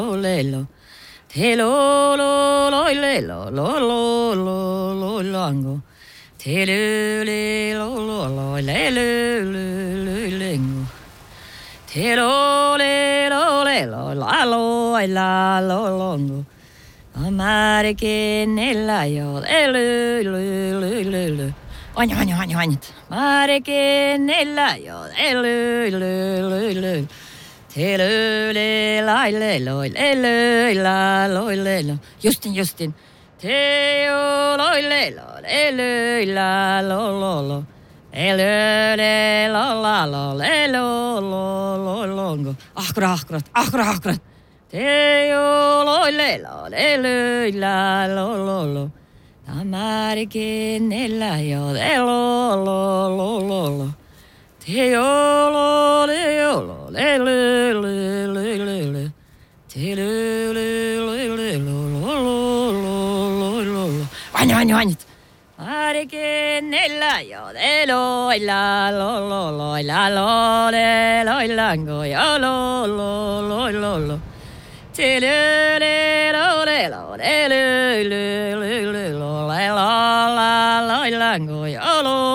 le lo. Te lo le lo lango. Te le lo le lengo. Te le la longo. Amare che nella io le. Ogni. Mare che nella io le. Te le la lo. Justin. Te le la lo. Le lo longo. Akkurat. Te le la lo. Amare che nella io lo. Te le. Te le lo. Ogni. Mare che nella io la lo lango io lo. Te le lo lango io lo.